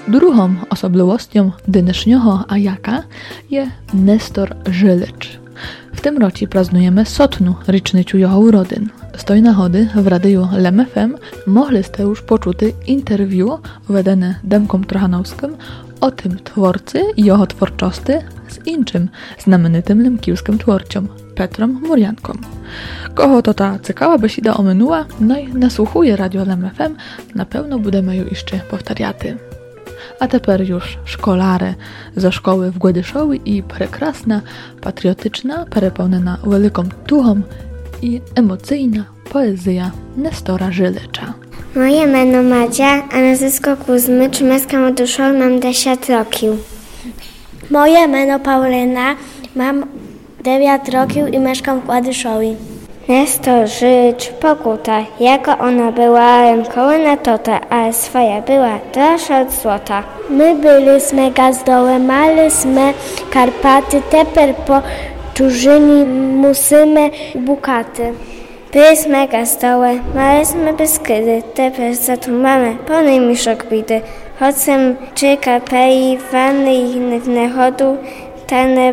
Druhom osobliwością dnešního ajaka je Nestor Żylicz. W tym roku praznujemy 100. rocznicę jego urodzin. Z tej nagody w radiu LEM FM mogliście już poczuć interview wedene Demkom Trochanowskim o tym twórcy i jego twórczości z innym znamienitym lemkівським twórcą, Petrem Murjanką. Kogo to ta ciekawa besida ominęła, no i nasłuchuje radio LEM FM, na pewno będziemy ją jeszcze powtarzać. A teraz już szkolare ze szkoły w Głodyszowie i prekrasna, patriotyczna, perepełniona wielką tuchą i emocyjna poezja Nestora Żylicza. Moje meno Madzia, a nazwisko Kuzmycz, mieszkam w Duszowie, mam 10 roków. Moje meno Paulina, mam 9 roków i mieszkam w Głodyszowie. Nestor Żylicz pokuta, jako ona była rękołyna tota, ale swoja była droższa od złota. My byliśmy gazdołe, maliśmy Karpaty, teper po czużyni musimy bukaty. Byliśmy gazdołe, maliśmy Beskydy, teper za tu mamy pełnej miszok bidy. Chodzem czy kapeli, wanny i innych nechodu, tane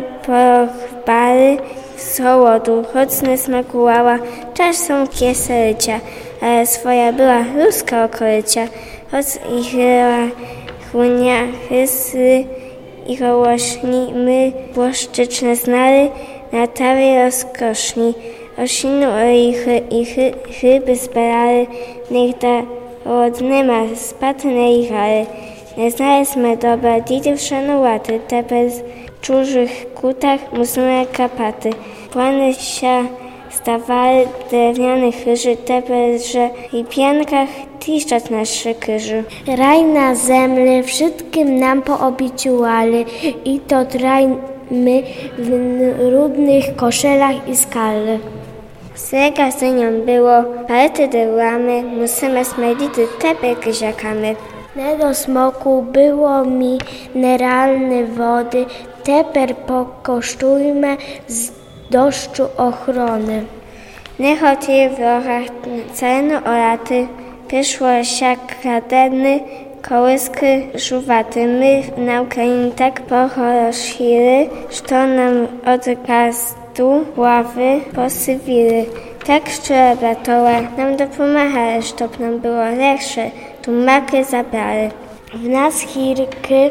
pochbary, z hołodu, choć smakułała, czasem kieserycia, ale swoja była ruska okolicia, choć ich ryła chłunia, chysy i hołośni, my błoszczyczne znali, na tawie rozkoszni, osinu olichy i chyby zbierali, niech da rodny ma spatne i hary. Nie znaliśmy dobra, dzidy wszanowaty, teper z czужych kutach musimy kapaty. Plany się stawały drewniane chyży, teper, że i piankach tiszczać nasze kyży. Raj na zemlę wszystkim nam poobiecuali i to raj my w rudnych koszelach i skale. Srega z nią było, palety dramy, musimy smelić teper kyziakamy. Nie do smoku było mineralne wody, teper pokosztujmy z deszczu ochrony. Nie chodzi w rochach cenu oraty, przyszło się kraderny, kołyski żuwaty. My na Ukrainie tak pochorosili, że nam od gastu ławy posywili. Tak szczere bratowe nam dopomagali, żeby nam było lepsze, tu maky zabrali. W nas chirky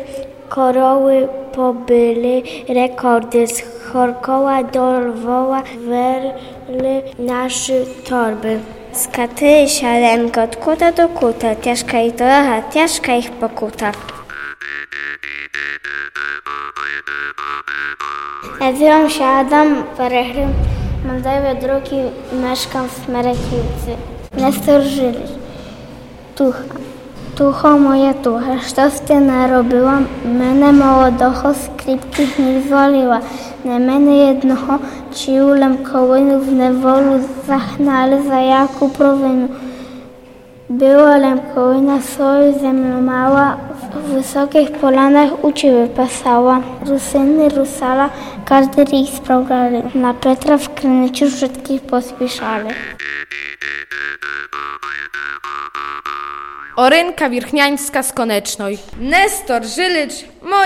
koroły pobyli, rekordy z Chorkoła do Lwowa werli nasze torby. Skatyli się ręko od kuta do kuta, ciężka ich droga, ciężka ich pokuta. Nazywam się Adam Parechry, mam 9 roków i mieszkam w Merekiwcy. Nestor Żylicz. Tucho moja tucha, coś ty narobiła, мене молодого скрипки не звалила. На мене jednego ciulem kołynu w niewolu zachnali za jaką prowinu. Była lemkołyna soli zemlą mała, w wysokich polanach uciły pasała. Rusyny rusala, każdy ich sprawiali. Na Petra w krynyciu wszystkich pospieszali. Orynka Wierchniańska z Konecznej. Nestor Żylicz,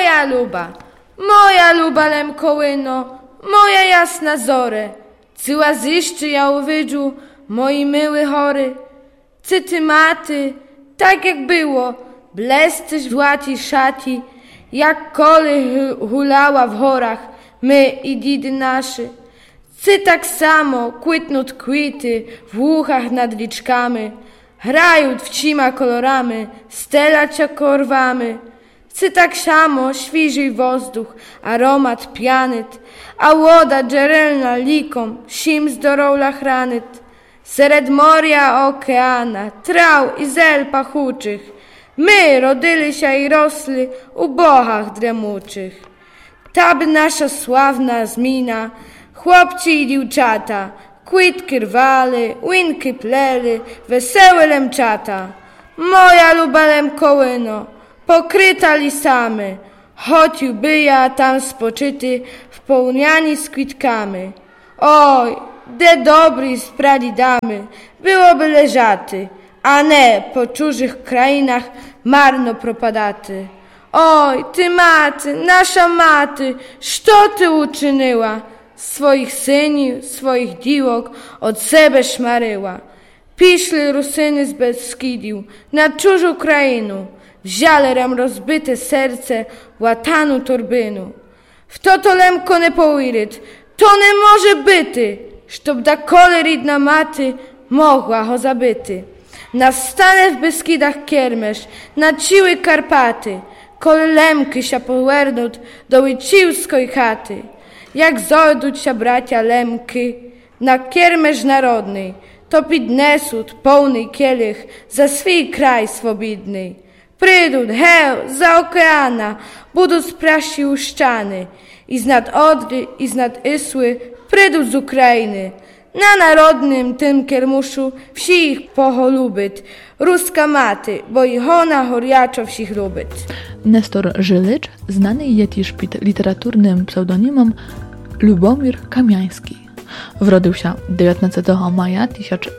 moja luba lemkołyno, moja jasna zore. Cyła zyszczy ja uwydżu, moi myły chory. Cyty maty, tak jak było, bleszczysz w łaci szaci, jak koli hulała w horach, my i didy naszy. Cy tak samo kwitnut kwity w uchach nad liczkami, hrajut wcima kolorami, stelacia korwamy. Cy tak samo świży wozduch, aromat pianyt, a łoda dżerelna likom, sim zdorola hranyt. Sered moria okeana, trał i zel pachuczych, my rodyli się i rosli u bohach dremuczych. Ta by nasza sławna zmina, chłopci i dziewczata, kwitki rwali, łinki pleli, wesełe lemczata. Moja luba lemkołyno, pokryta lisami, choć by ja tam spoczyty, wpełniani z kwitkami. Oj, de dobry z pradidamy, byłoby leżaty, a nie po czuzych krainach marno propadaty. Oj, ty maty, nasza maty, što ty uczynyła? Swoich syni, swoich diłok od sebe szmaryła. Piszli Rusyny z Beskidiu na czużu krainu, wziale ram rozbite serce łatanu torbynu. W to lemko ne powiryt, to ne może byty, sztob da kole ridna maty mogła ho zabyty. Nastane w Beskidach kiermesz, na ciły Karpaty, kole lemky się powernut do łyciłskoj chaty. Jak zojduć się bracia lemky na kiermesz narodnej, to pidnesut pełny kielich za swój kraj swobodny. Prydut, za okeana, budu sprasi uszczany, i znad Odry, i znad Isły, prydut z Ukrainy. Na narodnym tym kiermuszu wsi ich pocholubyt, ruska maty, bo ich ona horiaczo wsich lubyt. Nestor Żylycz znany jest też pod literaturnym pseudonimem Lubomir Kamiański. Urodził się 19 maja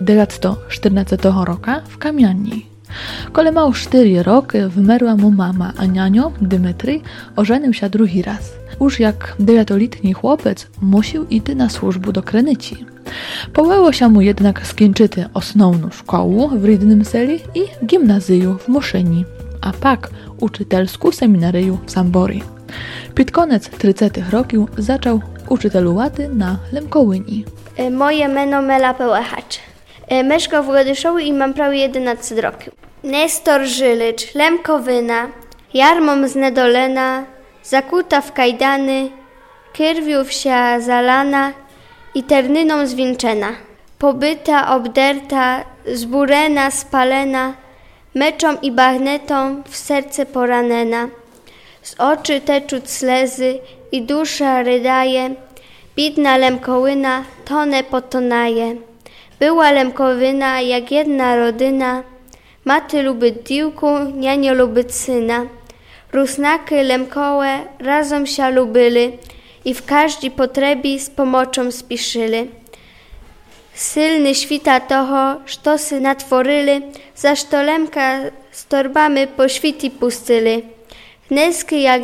1914 roku w Kamiani. Kole miał 4 roki, wymerła mu mama, a nianio, Dymytryj, ożenił się drugi raz. Już jak 9-letni chłopiec musiał iść na służbę do Krenyci. Połęło się mu jednak skończyć osnowną szkołę w Rydnym Seli i gimnazjum w Muszyni, a pak uczytelską seminaryju w Sambori. Pod koniec 30 roków zaczął uczytelować na Lemkołyni. Moje meno Mela Pełechacz. Mieszkam w Radyszowie i mam prawie 11 roków. Nestor Żylycz, Lemkowyna, jarmom z Nedolena, zakuta w kajdany, kierwiów się zalana i ternyną zwieńczena. Pobyta, obderta, zburena, spalena, meczą i bagnetą w serce poranena. Z oczy teczuć slzy i dusza rydaje, bidna Lemkołyna tonę potonaje. Była Lemkowyna jak jedna rodyna, maty luby diłku, nianio luby syna. Rusnaky Lemkołe razem się lubyli i w każdej potrebi z pomocą spiszyli. Sylny świta toho, sztosy natworyli, za sztolemka z torbami po świti pustyli. Wnesky jak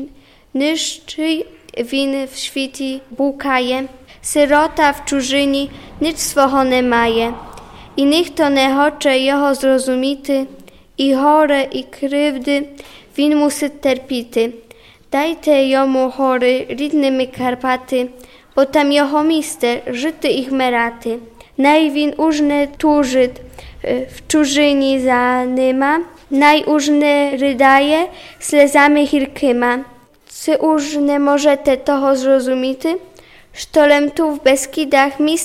niszczy win w świti bukaje, syrota w czużyni nic swoho nie maje. I niech to nie hocze jeho zrozumity, i chore i krywdy win musy terpity. Dajte jomu chory ridnymi Karpaty, bo tam jeho miste żyty ich meraty. Najwin użne tużyt w czużyni zanyma, najużne rydaje slezami hirkyma. Czy już nie możecie toho zrozumity? Sztolem tu w Beskidach